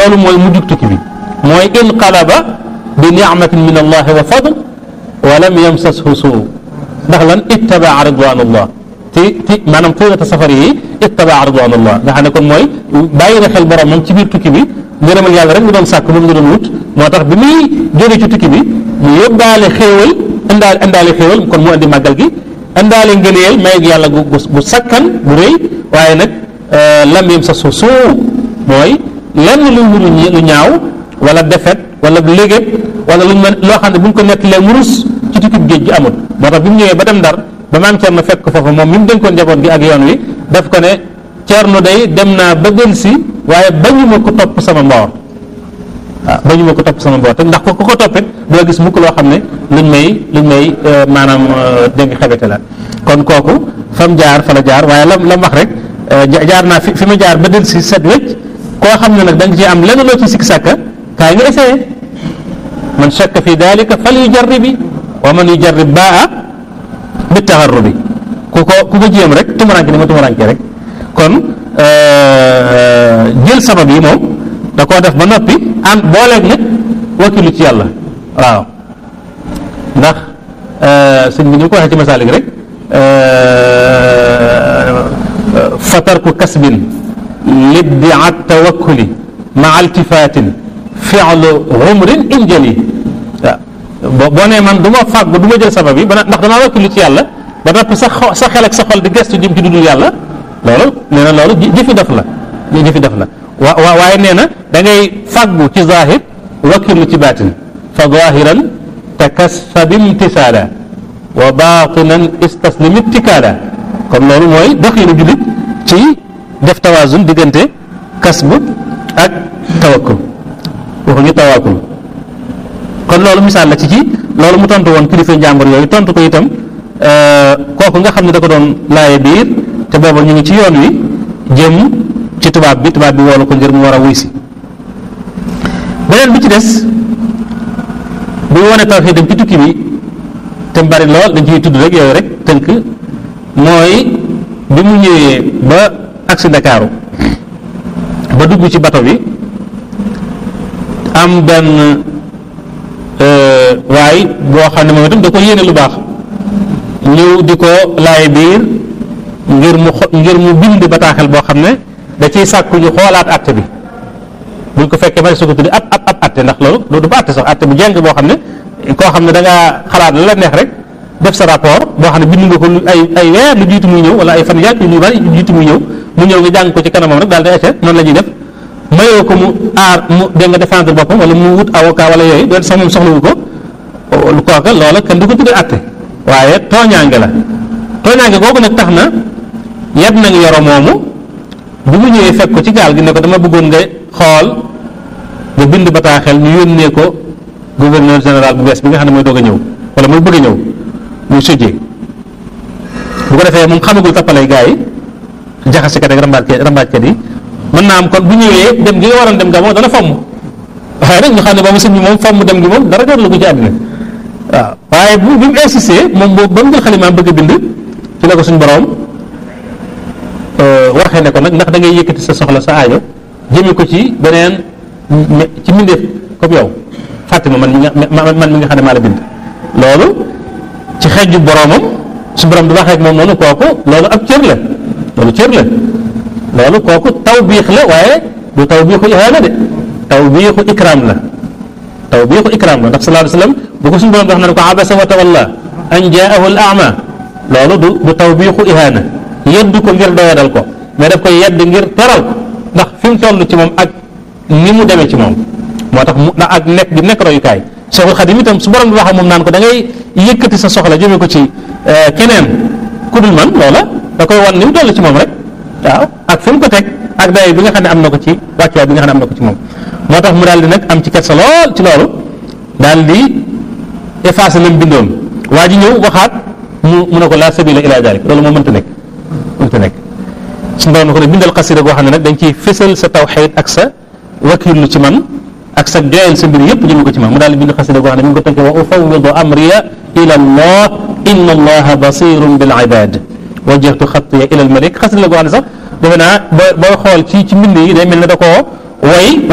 loolu mooy mujjug tukki bi mooy inqalaba bi ni'matin min allah wa fadl wa lam yamsashu suu ndax lan ittabaa ridwanullah ti maanaam tuurata safari yi ittabaa ridwanullah nga xam ne kon mooy bàyyi na xel borom moom ci biir tukki bi ngërëmal yàlla rek mu doon sàkk moom nga doon wut moo tax bi muy jóge ci tukki bi mu yóbbaale xéewal indaale xéewal kon mu andi màggal gi indaale ngëneel mayug yàlla gu sakkan bu rëy waaye nag lam yamsashu suu mooy lenn lu wuru lu ñaaw wala defet wala léget wala lu mel loo xam ne bu ñu ko nettalee mu rus ci tukki bi géej gi amul moo tax bi mu ñëwee ba dem Ndar ba maam Cerno fekk ko foofu moom mi mu dénkoon njaboot gi ak yoon wi daf ko ne Cerno day dem naa ba gën si waaye bañu ma ko topp sama mboor waaw bañu ma ko topp sama mboor te ndax ko ko toppit doo gis mukk loo xam ne luñ may maanaam dégg xebete la kon kooku fa mu jaar fa la jaar waaye la wax rek jaar naa fi ma jaar ba del si set wecc koo xam ne nag da nga ci am lenn loo ci sikki sàkka kaay nga essayé man shakka fi dalika fal yujarribi wa man yujarrib baa bi taxarrubi ku ko jéem rek tumuranke ni ma tumuranke rek kon jël sabab yi moom da koo def ba noppi am booleeg nag wakilu ci yàlla waaw ndax sëñ bi ni ko waxee ci masaalik rek fatarku kasbin libdiat tawakkuli maa iltifaatin fi'lu umrin injali waaw boo nee man du ma fàggu du ma jël sabab yi ndax damaa wakkilu ci yàlla ba noppi sa xel ak sa xol di gestu jëm ci dudul yàlla loolu nee na loolu jëfi def la waaye nee na da ngay fàggu ci zahir wakkilu ci baatin fa zahiran takassab imtisaala wa baatinan istaslim ittikaala kon loolu mooy doxiinu jullit ci def tawaasun diggante kasbu ak tawakkul waxuñu tawakkul kon loolu misaal la ci loolu mu tontu woon kilifa njàmbur yooyu tontu ko itam kooku nga xam ne da ko doon laaye biir te booba ñu ngi ci yoon wi jëm ci tubaab bi woolu ko ngir mu war a wuy si beneen bi ci des bu wone tawxiidam ci tukki bi te bari lool dañ ciy tudd rek yooyu rek tënk mooy bi mu ñëwee ba agsi Ndakaaru ba dugg ci bato bi am benn waaye boo xam ne moom itam da ko yéene lu baax ñëw di ko laay biir ngir mu bind bataaxel boo xam ne da ciy sàkku ñu xoolaat atte bi buñ ko fekkee ma su ko tuddi ab atte ndax loolu du ba atte sax atte bu jeng boo xam ne koo xam ne da ngaa xalaat la neex rek def sa rapport boo xam ne bind nga ko ay weer lu jiitu muy ñëw wala ay fan yàgg yu bari lu jiitu muy ñëw mu ñëw nga jàng ko ci kanamam rek daal di acca noonu la ñuy def mayoo ko mu aar mu dégg nga défendre boppam wala mu wut avocat wala yooyu doon sax moom soxlawu ko kooka loola kenn du ko tuddee atte waaye tooñaange la tooñaange googu nag tax na yeb nañu yoro moomu bu mu ñëwee fekk ko ci gaal gi ne ko dama bëggoon nga xool nga bind bataaxel ñu yónnee ko gouverneur général bu bees bi nga xam ne mooy doog a ñëw wala mooy bëgg a ñëw muy sujjee bu ko defee moom xamagul tappalay gaa yi jaxasekat ak rambaajkat yi mën naa am kon bu ñëwee dem gi nga waroon dem Gabon dana fomm waaye nag ñu xam ne boobu sëñ bi moom fomm dem gi moom dara jot la ko ci àddina waaw waaye bi mu insisté moom boobu ba mu jël xalimaam bëgg a bind ci la ko suñ borom waxee ne ko nag ndax da ngay yëkkati sa soxla sa aajo jëme ko ci beneen ci mbindeef comme yow fàtte ma man mi nga xam ne maa la bind loolu ci xejju boromam su borom di waxee ak moom noonu kooku loolu ab cër la loolu cër la loolu kooku tawbiix la waaye du tawbiixu ihaana de tawbiixu ikram la tawbiixu ikram la ndax sallallahu alayhi wasallam bu ko suñu borom di wax na ko abasa wa tawalla an jaahu al a'ma loolu du tawbiixu ihaana yeddu ko ngir doyadal ko mais daf koy yedd ngir teral ko ndax fi mu toll ci moom ak ni mu demee ci moom moo tax mu ak nekk gi nekk royukaay Cheikhul Khadim itam su borom bi wax ak moom naan ko da ngay yëkkati sa soxla jëmee ko ci keneen ku dul man loola da koy wan ni mu toll ci moom rek waaw ak fi mu ko teg ak daye bi nga xam ne am na ko ci wàccuwaay bi nga xam ne am na ko ci moom moo tax mu daal di nag am ci kersa lool ci loolu daal di effacé lam bindoon waa ji ñëw waxaat mu ne ko la sabila ila dalik loolu moo mënta nekk suñu borom na ko ne bindal xasida goo xam ne nag dañ ciy fësal sa tawxiid ak sa wakilu ci man ak sa doyal sa mbir yëpp jëme ko ci man mu daal di bind xasida goo xam ne mi ngi ko tënkee wa ufawwidu amriya ila allah inna allaha basirun bil ibad wajjahtu xattiya ila al malik xasida la goo xam ne sax defe naa booy xool ci mbind yi day mel ne da koo way